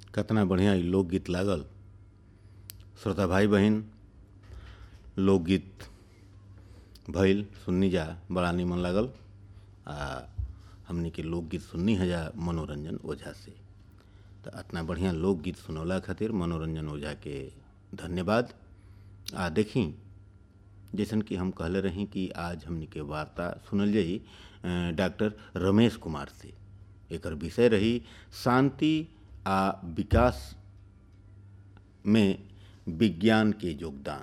कितना बढ़िया ई लोकगीत लागल। श्रोता भाई बहन, लोकगीत भइल सुननी जा, बड़ा निमन लागल। हमनी के लोकगीत सुननी है जा मनोरंजन ओझा से। तो इतना बढ़िया लोकगीत सुनौला खातिर मनोरंजन ओझा के धन्यवाद। देखी जैसन कि हम कहले रही कि आज हमनी के वार्ता सुनल जाई डॉक्टर रमेश कुमार से। एकर विषय रही शांति आ विकास में विज्ञान के योगदान।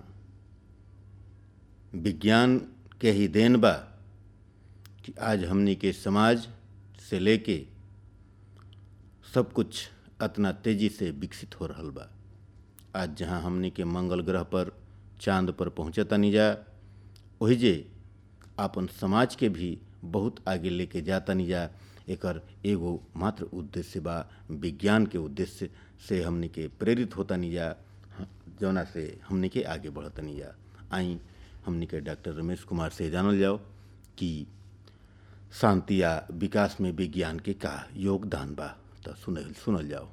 विज्ञान के ही देन बा कि आज हमनी के समाज से लेके सब कुछ इतना तेजी से विकसित हो रहल बा। आज जहाँ हमनी के मंगल ग्रह पर, चांद पर पहुँचतानी जा, वही जे आपन समाज के भी बहुत आगे लेके जातानी जा। एकर एगो मात्र उद्देश्य बा, विज्ञान के उद्देश्य से हमनी के प्रेरित होतानी जा, जौना से हमनी के आगे बढ़तानी जा। आई हमनी के डॉक्टर रमेश कुमार से जानल जाओ कि शांति या विकास में विज्ञान के का योगदान बा। तो सुनल जाओ।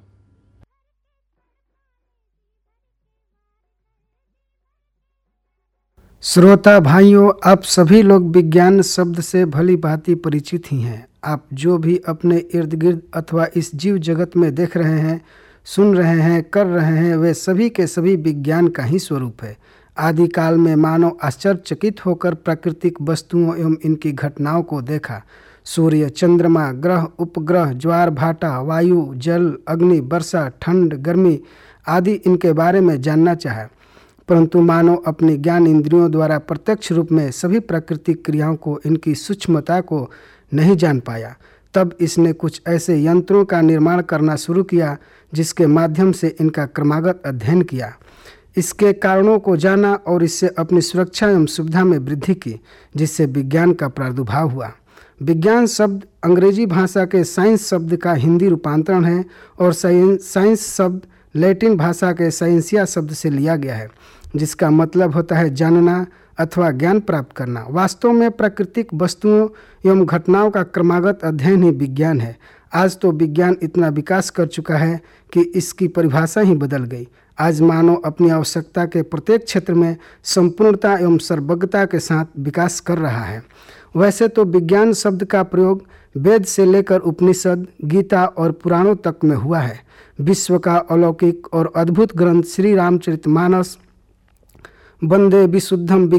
श्रोता भाइयों, आप सभी लोग विज्ञान शब्द से भली भांति परिचित ही हैं। आप जो भी अपने इर्द गिर्द अथवा इस जीव जगत में देख रहे हैं, सुन रहे हैं, कर रहे हैं, वे सभी के सभी विज्ञान का ही स्वरूप है। आदिकाल में मानव आश्चर्यचकित होकर प्राकृतिक वस्तुओं एवं इनकी घटनाओं को देखा। सूर्य, चंद्रमा, ग्रह, उपग्रह, ज्वार भाटा, वायु, जल, अग्नि, वर्षा, ठंड, गर्मी आदि इनके बारे में जानना चाहा, परंतु मानव अपने ज्ञान इंद्रियों द्वारा प्रत्यक्ष रूप में सभी प्राकृतिक क्रियाओं को, इनकी सूक्ष्मता को नहीं जान पाया। तब इसने कुछ ऐसे यंत्रों का निर्माण करना शुरू किया जिसके माध्यम से इनका क्रमागत अध्ययन किया, इसके कारणों को जाना और इससे अपनी सुरक्षा एवं सुविधा में वृद्धि की, जिससे विज्ञान का प्रादुर्भाव हुआ। विज्ञान शब्द अंग्रेजी भाषा के साइंस शब्द का हिंदी रूपांतरण है और साइंस शब्द लैटिन भाषा के साइंसिया शब्द से लिया गया है, जिसका मतलब होता है जानना अथवा ज्ञान प्राप्त करना। वास्तव में प्राकृतिक वस्तुओं एवं घटनाओं का क्रमागत अध्ययन ही विज्ञान है। आज तो विज्ञान इतना विकास कर चुका है कि इसकी परिभाषा ही बदल गई। आज मानव अपनी आवश्यकता के प्रत्येक क्षेत्र में संपूर्णता एवं सर्वज्ञता के साथ विकास कर रहा है। वैसे तो विज्ञान शब्द का प्रयोग वेद से लेकर उपनिषद, गीता और पुराणों तक में हुआ है। विश्व का अलौकिक और अद्भुत ग्रंथ श्री रामचरितमानस वंदे विशुद्धम